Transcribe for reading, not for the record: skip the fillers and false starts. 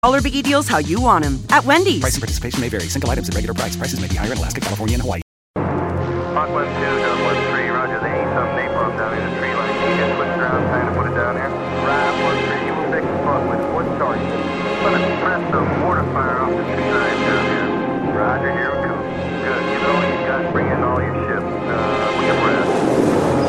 All our biggie deals how you want them. At Wendy's. Price and participation may vary. Single items at regular price. Prices may be higher in Alaska, California, and Hawaii. Hawk 1-2,